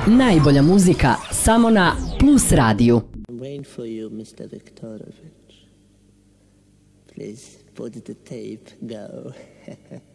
Najbolja muzika samo na Plus radiju. I'm waiting for you, Mr. Viktorovich. Please put the tape go.